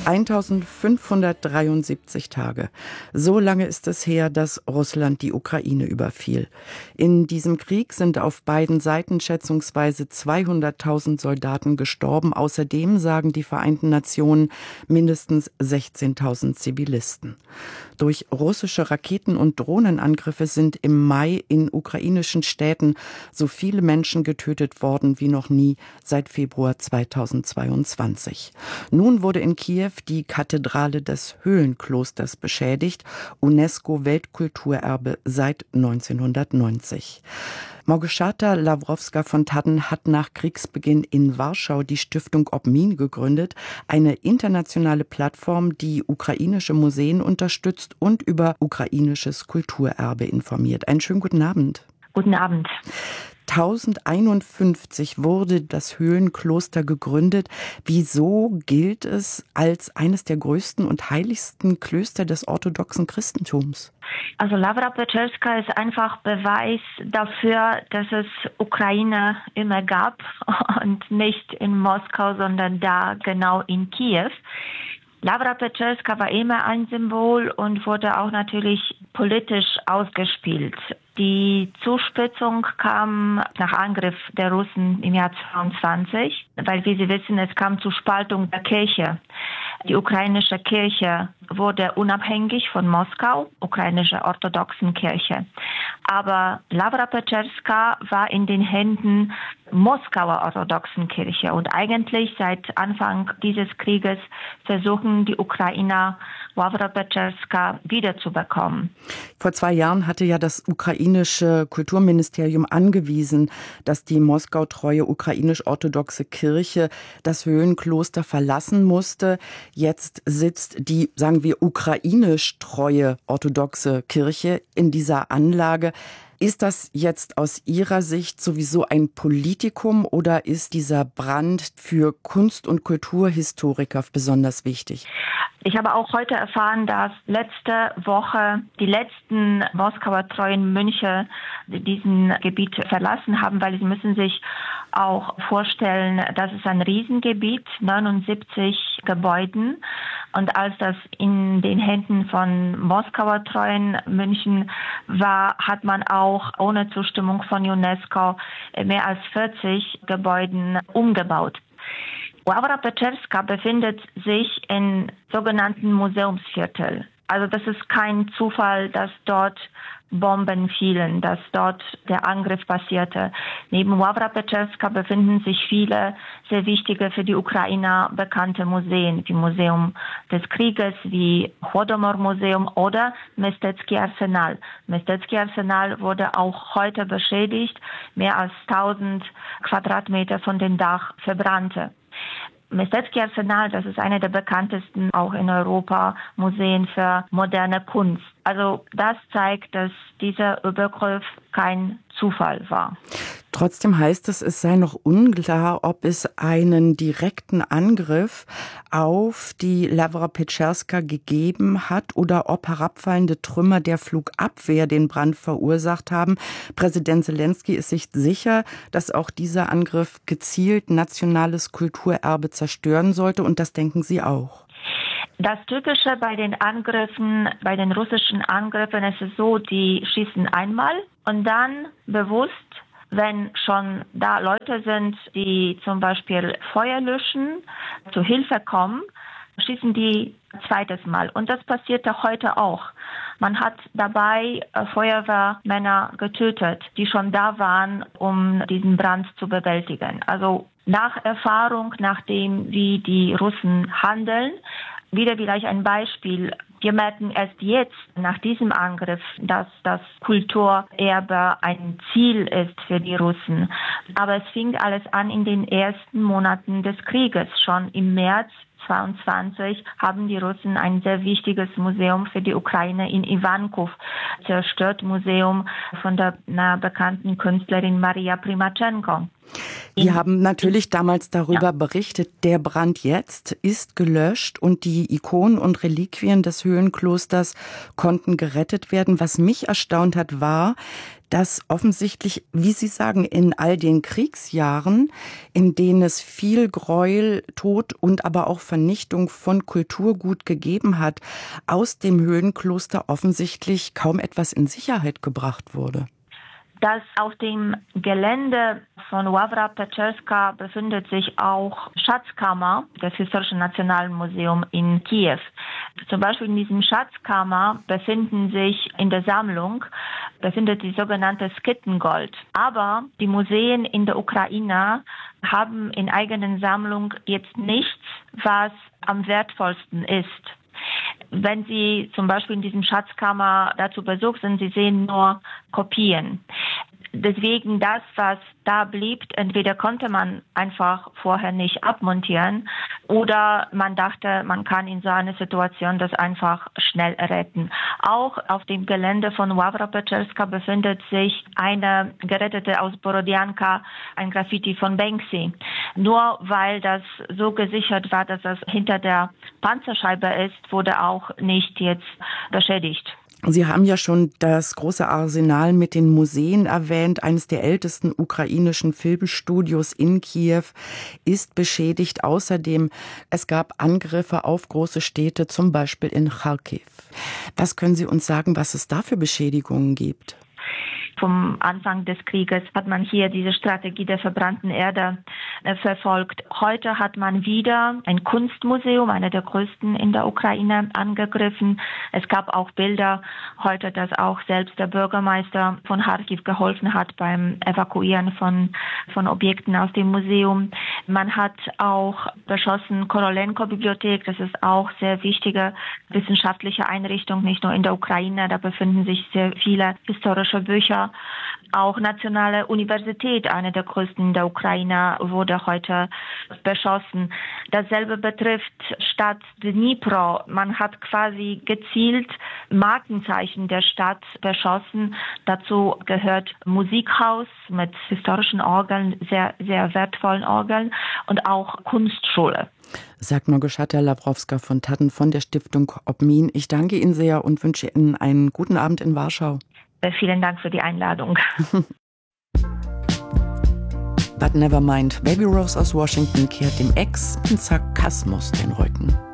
1573 Tage. So lange ist es her, dass Russland die Ukraine überfiel. In diesem Krieg sind auf beiden Seiten schätzungsweise 200.000 Soldaten gestorben. Außerdem sagen die Vereinten Nationen mindestens 16.000 Zivilisten. Durch russische Raketen- und Drohnenangriffe sind im Mai in ukrainischen Städten so viele Menschen getötet worden wie noch nie seit Februar 2022. Nun wurde in Kiew die Kathedrale des Höhlenklosters beschädigt, UNESCO-Weltkulturerbe seit 1990. Małgorzata Lawrowska-Fontaden hat nach Kriegsbeginn in Warschau die Stiftung Obmin gegründet, eine internationale Plattform, die ukrainische Museen unterstützt und über ukrainisches Kulturerbe informiert. Einen schönen guten Abend. Guten Abend. 1051 wurde das Höhlenkloster gegründet. Wieso gilt es als eines der größten und heiligsten Klöster des orthodoxen Christentums? Also Lavra Pečerska ist einfach Beweis dafür, dass es Ukraine immer gab und nicht in Moskau, sondern da genau in Kiew. Lavra Pečerska war immer ein Symbol und wurde auch natürlich politisch ausgespielt. Die Zuspitzung kam nach Angriff der Russen im Jahr 22, weil, wie Sie wissen, es kam zur Spaltung der Kirche. Die ukrainische Kirche wurde unabhängig von Moskau, ukrainische orthodoxen Kirche. Aber Lavra Pečerska war in den Händen Moskauer orthodoxen Kirche. Und eigentlich seit Anfang dieses Krieges versuchen die Ukrainer, Lavra Pečerska wiederzubekommen. Vor 2 Jahren hatte ja das ukrainische Kulturministerium angewiesen, dass die moskautreue ukrainisch-orthodoxe Kirche das Höhlenkloster verlassen musste. Jetzt sitzt die, sagen wir, ukrainisch-treue orthodoxe Kirche in dieser Anlage. Ist das jetzt aus Ihrer Sicht sowieso ein Politikum oder ist dieser Brand für Kunst- und Kulturhistoriker besonders wichtig? Ich habe auch heute erfahren, dass letzte Woche die letzten Moskauer treuen Mönche diesen Gebiet verlassen haben, weil sie müssen sich auch vorstellen, das ist ein Riesengebiet, 79 Gebäuden. Und als das in den Händen von Moskauer treuen Mönchen war, hat man auch ohne Zustimmung von UNESCO mehr als 40 Gebäuden umgebaut. Lavra Pečerska befindet sich im sogenannten Museumsviertel. Also das ist kein Zufall, dass dort Bomben fielen, dass dort der Angriff passierte. Neben Lavra Pečerska befinden sich viele sehr wichtige, für die Ukrainer bekannte Museen, wie Museum des Krieges, wie Holodomor-Museum oder Mestecki Arsenal. Mestecki Arsenal wurde auch heute beschädigt, mehr als 1000 Quadratmeter von dem Dach verbrannte. Mestecki Arsenal, das ist eine der bekanntesten, auch in Europa, Museen für moderne Kunst. Also das zeigt, dass dieser Übergriff kein Zufall war. Trotzdem heißt es, es sei noch unklar, ob es einen direkten Angriff auf die Lavra Pečerska gegeben hat oder ob herabfallende Trümmer der Flugabwehr den Brand verursacht haben. Präsident Selenskyj ist sich sicher, dass auch dieser Angriff gezielt nationales Kulturerbe zerstören sollte, und das denken Sie auch. Das Typische bei den Angriffen, bei den russischen Angriffen, ist es so, die schießen einmal und dann bewusst, wenn schon da Leute sind, die zum Beispiel Feuer löschen, zu Hilfe kommen, schießen die zweites Mal. Und das passierte heute auch. Man hat dabei Feuerwehrmänner getötet, die schon da waren, um diesen Brand zu bewältigen. Also nach Erfahrung, nach dem, wie die Russen handeln, wieder vielleicht ein Beispiel. Wir merken erst jetzt nach diesem Angriff, dass das Kulturerbe ein Ziel ist für die Russen. Aber es fing alles an in den ersten Monaten des Krieges. Schon im März 22 haben die Russen ein sehr wichtiges Museum für die Ukraine in Ivankov zerstört, Museum von der bekannten Künstlerin Maria Primachenko. Wir haben natürlich damals darüber berichtet, der Brand jetzt ist gelöscht und die Ikonen und Reliquien des Höhlenklosters konnten gerettet werden. Was mich erstaunt hat, war dass offensichtlich, wie Sie sagen, in all den Kriegsjahren, in denen es viel Gräuel, Tod und aber auch Vernichtung von Kulturgut gegeben hat, aus dem Höhlenkloster offensichtlich kaum etwas in Sicherheit gebracht wurde. Dass auf dem Gelände von Wawra Peczerska befindet sich auch Schatzkammer des Historischen Nationalen Museums in Kiew. Zum Beispiel in diesem Schatzkammer befindet die sogenannte Skittengold. Aber die Museen in der Ukraine haben in eigenen Sammlung jetzt nichts, was am wertvollsten ist. Wenn Sie zum Beispiel in diesem Schatzkammer dazu Besuch sind, Sie sehen nur Kopien. Deswegen das, was da blieb, entweder konnte man einfach vorher nicht abmontieren oder man dachte, man kann in so einer Situation das einfach schnell retten. Auch auf dem Gelände von Wawra Peczerska befindet sich eine gerettete aus Borodianka, ein Graffiti von Banksy. Nur weil das so gesichert war, dass das hinter der Panzerscheibe ist, wurde auch nicht jetzt beschädigt. Sie haben ja schon das große Arsenal mit den Museen erwähnt. Eines der ältesten ukrainischen Filmstudios in Kiew ist beschädigt. Außerdem, es gab Angriffe auf große Städte, zum Beispiel in Charkiw. Was können Sie uns sagen, was es da für Beschädigungen gibt? Vom Anfang des Krieges hat man hier diese Strategie der verbrannten Erde verfolgt. Heute hat man wieder ein Kunstmuseum, einer der größten in der Ukraine, angegriffen. Es gab auch Bilder heute, dass auch selbst der Bürgermeister von Charkiw geholfen hat beim Evakuieren von Objekten aus dem Museum. Man hat auch beschossen Korolenko-Bibliothek. Das ist auch sehr wichtige wissenschaftliche Einrichtung, nicht nur in der Ukraine. Da befinden sich sehr viele historische Bücher. Auch Nationale Universität, eine der größten in der Ukraine, wurde heute beschossen. Dasselbe betrifft Stadt Dnipro. Man hat quasi gezielt Markenzeichen der Stadt beschossen. Dazu gehört Musikhaus mit historischen Orgeln, sehr, sehr wertvollen Orgeln und auch Kunstschule. Sagt Małgorzata Lawrowska von Tatten von der Stiftung Obmin. Ich danke Ihnen sehr und wünsche Ihnen einen guten Abend in Warschau. Vielen Dank für die Einladung. But never mind, Baby Rose aus Washington kehrt dem Ex mit Sarkasmus den Rücken.